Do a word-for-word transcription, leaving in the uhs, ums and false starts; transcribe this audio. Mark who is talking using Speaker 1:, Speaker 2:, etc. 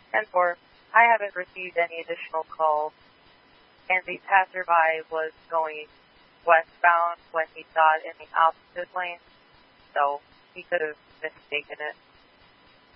Speaker 1: ten four, I haven't received any additional calls, and the passerby was going westbound when he saw it in the opposite lane, so he could have mistaken it.